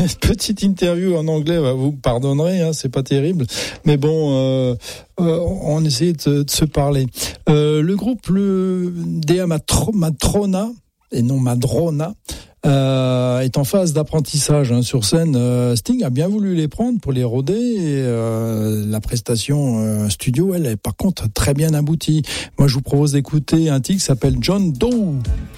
Petite interview en anglais, vous pardonnerez, c'est pas terrible, mais bon, on essayait de se parler. Le groupe Dea Matrona, et non Madrona, est en phase d'apprentissage sur scène. Sting a bien voulu les prendre pour les roder et la prestation studio, elle est par contre très bien aboutie. Moi, je vous propose d'écouter un titre qui s'appelle John Doe.